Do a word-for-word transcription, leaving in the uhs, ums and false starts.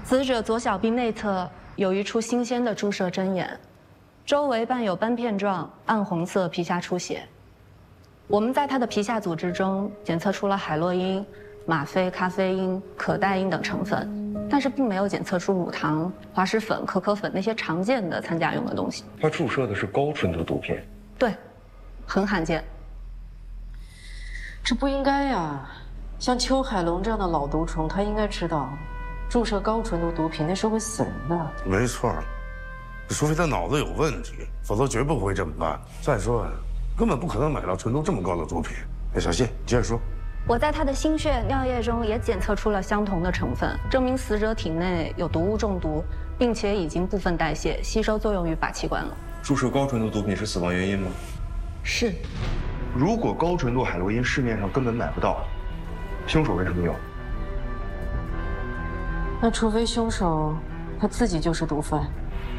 死者左小臂内侧有一处新鲜的注射针眼，周围伴有斑片状暗红色皮下出血。我们在他的皮下组织中检测出了海洛因、吗啡、咖啡因、可待因等成分，但是并没有检测出乳糖、滑石粉、可可粉那些常见的餐甲用的东西。 他注射的是高纯度毒品， 对，很罕见。 这不应该呀！像邱海龙这样的老毒虫，他应该知道。 注射高纯度毒品那是会死人的。 没错，除非他脑子有问题，否则绝不会这么办。再说，根本不可能买到纯度这么高的毒品。哎，小谢，你接着说。 我在他的心血、尿液中也检测出了相同的成分，证明死者体内有毒物中毒，并且已经部分代谢，吸收作用于靶器官了。 注射高纯度毒品是死亡原因吗？ 是。 如果高纯度海洛因市面上根本买不到，凶手为什么有？ 那除非凶手他自己就是毒贩。